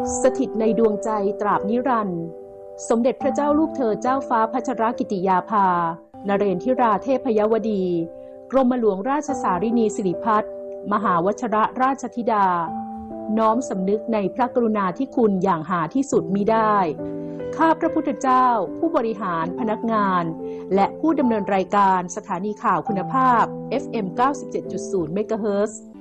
สถิตในดวงใจตราบนิรันดร์สมเด็จพระเจ้าลูกเธอเจ้าฟ้าพัชรกิติยาภานเรนทิราเทพยวดี กรมหลวงราชสารินีสิริพัฒน์มหาวชิรราชธิดาน้อมสำนึกในพระกรุณาธิคุณอย่างหาที่สุดมิได้ข้าพระพุทธเจ้าผู้บริหารพนักงานและผู้ดำเนินรายการสถานีข่าวคุณภาพ FM 97.0 เมกะเฮิรตซ์